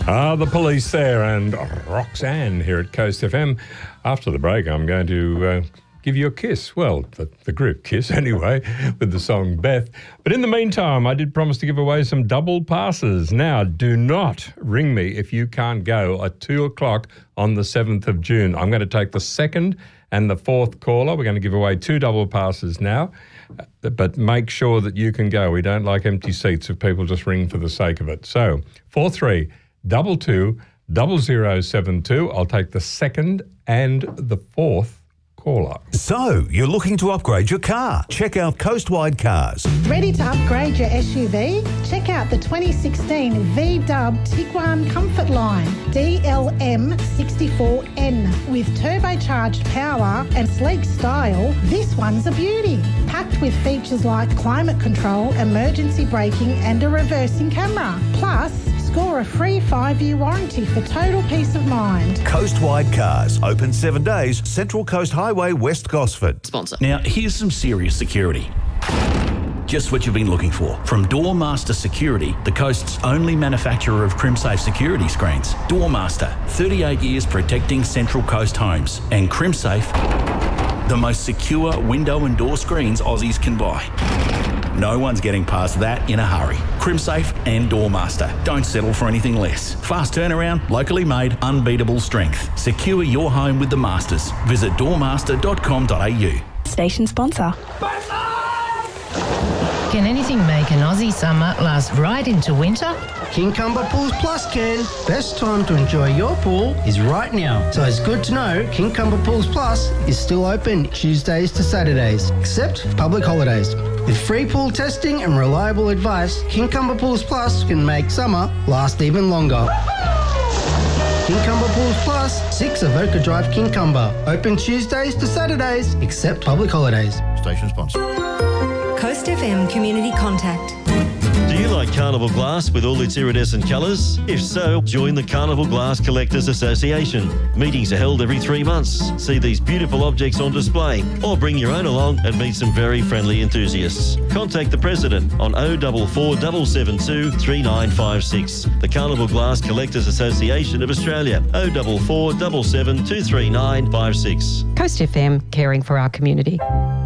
The Police there and Roxanne here at Coast FM. After the break, I'm going to give you a kiss. Well, the group Kiss anyway, with the song Beth. But in the meantime, I did promise to give away some double passes. Now, do not ring me if you can't go at 2 o'clock on the 7th of June. I'm going to take the second and the fourth caller. We're going to give away 2 double passes now. But make sure that you can go. We don't like empty seats if people just ring for the sake of it. So, 43220072. I'll take the second and the fourth caller. So, you're looking to upgrade your car? Check out Coastwide Cars. Ready to upgrade your SUV? Check out the 2016 V-Dub Tiguan Comfort Line DLM64N. With turbocharged power and sleek style, this one's a beauty. Packed with features like climate control, emergency braking and a reversing camera. Plus, score a free 5-year warranty for total peace of mind. Coastwide Cars, open 7 days, Central Coast Highway, West Gosford. Sponsor. Now, here's some serious security. Just what you've been looking for. From Doormaster Security, the coast's only manufacturer of CrimSafe security screens. Doormaster, 38 years protecting Central Coast homes. And CrimSafe, the most secure window and door screens Aussies can buy. No one's getting past that in a hurry. CrimSafe and Doormaster. Don't settle for anything less. Fast turnaround, locally made, unbeatable strength. Secure your home with the Masters. Visit doormaster.com.au. Station sponsor. Can anything make an Aussie summer last right into winter? Kincumber Pools Plus can. Best time to enjoy your pool is right now. So it's good to know Kincumber Pools Plus is still open Tuesdays to Saturdays, except for public holidays. With free pool testing and reliable advice, Kincumber Pools Plus can make summer last even longer. Kincumber Pools Plus, 6 Avoca Drive, Kincumber. Open Tuesdays to Saturdays, except public holidays. Station sponsor. Coast FM Community Contact. Do you like Carnival Glass with all its iridescent colours? If so, join the Carnival Glass Collectors Association. Meetings are held every 3 months. See these beautiful objects on display or bring your own along and meet some very friendly enthusiasts. Contact the President on 044 772 3956. The Carnival Glass Collectors Association of Australia, 044 772 3956. Coast FM, caring for our community.